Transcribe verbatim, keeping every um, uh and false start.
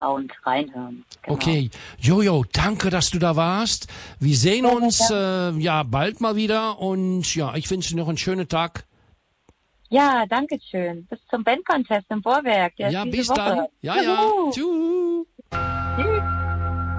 und reinhören. Genau. Okay, Jojo, danke, dass du da warst. Wir sehen Ja, uns ja. äh, ja bald mal wieder und ja, ich wünsche dir noch einen schönen Tag. Ja, danke schön. Bis zum Band-Contest im Vorwerk. Der Ja, ist diese bis Woche. dann. Ja, ja. Juhu. Tschüss.